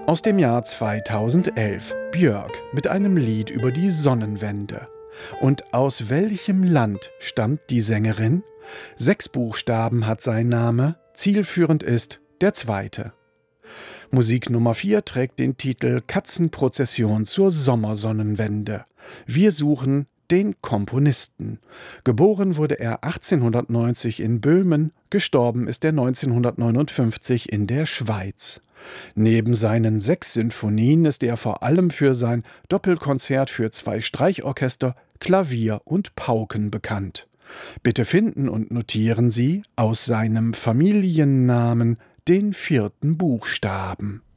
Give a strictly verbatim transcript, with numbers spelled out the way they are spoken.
Aus dem Jahr zweitausendelf. Björk mit einem Lied über die Sonnenwende. Und aus welchem Land stammt die Sängerin? Sechs Buchstaben hat sein Name, zielführend ist der zweite. Musik Nummer vier trägt den Titel Katzenprozession zur Sommersonnenwende. Wir suchen den Komponisten. Geboren wurde er achtzehnhundertneunzig in Böhmen, gestorben ist er neunzehnhundertneunundfünfzig in der Schweiz. Neben seinen sechs Sinfonien ist er vor allem für sein Doppelkonzert für zwei Streichorchester, Klavier und Pauken bekannt. Bitte finden und notieren Sie aus seinem Familiennamen den vierten Buchstaben.